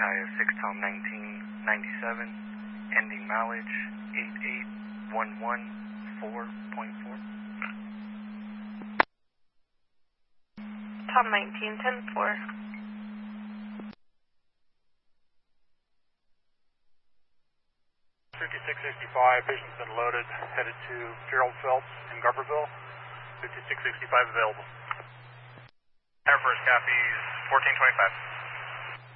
high of 6 Tom 1997, ending mileage 88114.4. Tom 1910-4. 5665, patient's been loaded, headed to Gerald Phelps in Garberville. 5665 available. Air Force copies 1425.